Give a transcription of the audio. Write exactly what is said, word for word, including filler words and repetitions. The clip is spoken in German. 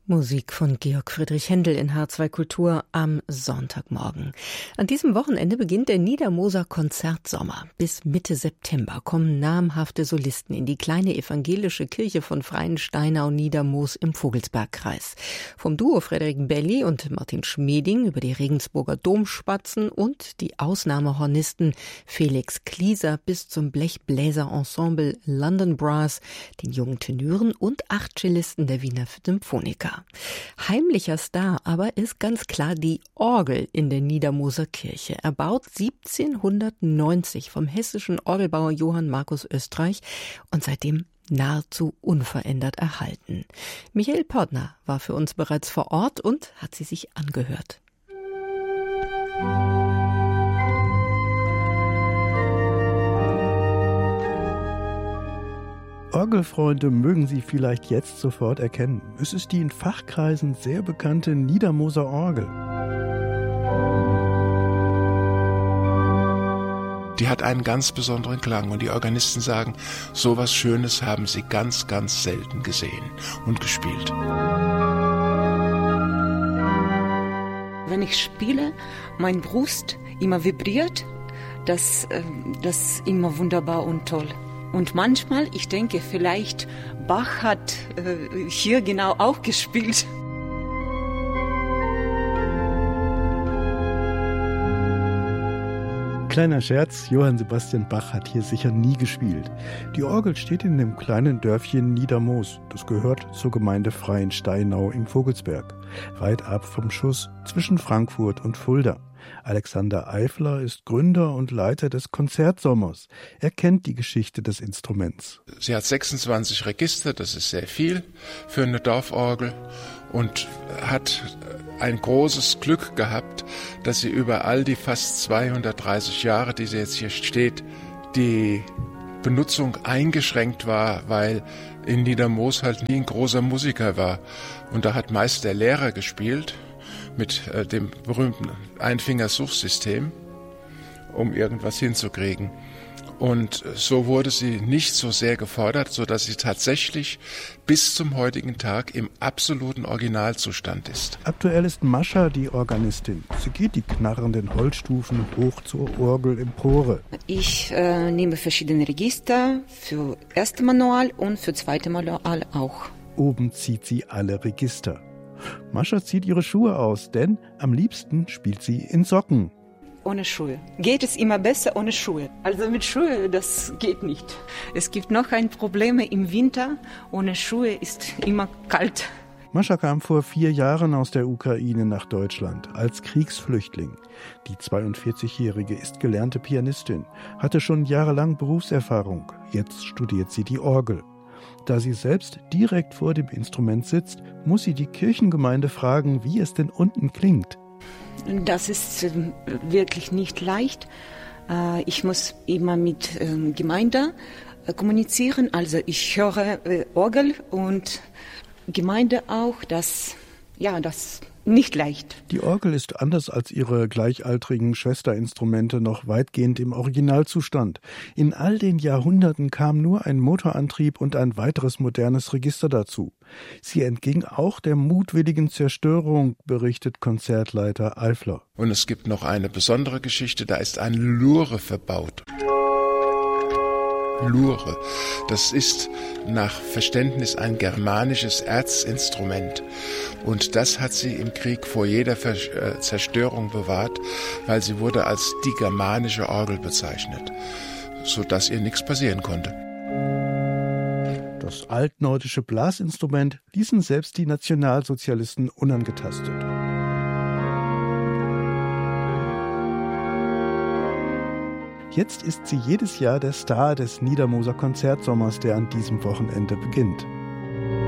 Musik von Georg Friedrich Händel in H zwei Kultur am Sonntagmorgen. An diesem Wochenende beginnt der Niedermoser Konzertsommer. Bis Mitte September kommen namhafte Solisten in die kleine evangelische Kirche von Freiensteinau-Niedermoos im Vogelsbergkreis. Vom Duo Frederik Belli und Martin Schmeding über die Regensburger Domspatzen und die Ausnahmehornisten Felix Klieser bis zum Blechbläserensemble London Brass, den jungen Tenören und acht Cellisten der Wiener Symphoniker. Heimlicher Star aber ist ganz klar die Orgel in der Niedermoser Kirche, erbaut siebzehnhundertneunzig vom hessischen Orgelbauer Johann Markus Östreich und seitdem nahezu unverändert erhalten. Michael Pörtner war für uns bereits vor Ort und hat sie sich angehört. Orgelfreunde mögen sie vielleicht jetzt sofort erkennen. Es ist die in Fachkreisen sehr bekannte Niedermoser Orgel. Die hat einen ganz besonderen Klang und die Organisten sagen, so was Schönes haben sie ganz, ganz selten gesehen und gespielt. Wenn ich spiele, mein Brust immer vibriert, das, das ist immer wunderbar und toll. Und manchmal, ich denke, vielleicht Bach hat äh, hier genau auch gespielt. Kleiner Scherz, Johann Sebastian Bach hat hier sicher nie gespielt. Die Orgel steht in dem kleinen Dörfchen Niedermoos. Das gehört zur Gemeinde Freiensteinau im Vogelsberg. Weit ab vom Schuss zwischen Frankfurt und Fulda. Alexander Eifler ist Gründer und Leiter des Konzertsommers. Er kennt die Geschichte des Instruments. Sie hat sechsundzwanzig Register, das ist sehr viel für eine Dorforgel und hat ein großes Glück gehabt, dass sie über all die fast zweihundertdreißig Jahre, die sie jetzt hier steht, die Benutzung eingeschränkt war, weil in Niedermoos halt nie ein großer Musiker war. Und da hat meist der Lehrer gespielt mit äh, dem berühmten Einfingersuchsystem, um irgendwas hinzukriegen. Und so wurde sie nicht so sehr gefordert, sodass sie tatsächlich bis zum heutigen Tag im absoluten Originalzustand ist. Aktuell ist Mascha die Organistin. Sie geht die knarrenden Holzstufen hoch zur Orgelempore. Ich äh, nehme verschiedene Register für erste Manual und für zweite Manual auch. Oben zieht sie alle Register. Mascha zieht ihre Schuhe aus, denn am liebsten spielt sie in Socken. Ohne Schuhe. Geht es immer besser ohne Schuhe. Also mit Schuhe, das geht nicht. Es gibt noch ein Problem im Winter. Ohne Schuhe ist immer kalt. Mascha kam vor vier Jahren aus der Ukraine nach Deutschland als Kriegsflüchtling. Die zweiundvierzigjährige ist gelernte Pianistin, hatte schon jahrelang Berufserfahrung. Jetzt studiert sie die Orgel. Da sie selbst direkt vor dem Instrument sitzt, muss sie die Kirchengemeinde fragen, wie es denn unten klingt. Das ist wirklich nicht leicht. Ich muss immer mit Gemeinde kommunizieren. Also ich höre Orgel und Gemeinde auch. Das, ja, das nicht leicht. Die Orgel ist anders als ihre gleichaltrigen Schwesterinstrumente noch weitgehend im Originalzustand. In all den Jahrhunderten kam nur ein Motorantrieb und ein weiteres modernes Register dazu. Sie entging auch der mutwilligen Zerstörung, berichtet Konzertleiter Eifler. Und es gibt noch eine besondere Geschichte, da ist ein Lure verbaut. Lure, das ist nach Verständnis ein germanisches Erzinstrument. Und das hat sie im Krieg vor jeder Ver- äh, Zerstörung bewahrt, weil sie wurde als die germanische Orgel bezeichnet, sodass ihr nichts passieren konnte. Das altnordische Blasinstrument ließen selbst die Nationalsozialisten unangetastet. Jetzt ist sie jedes Jahr der Star des Niedermoser Konzertsommers, der an diesem Wochenende beginnt.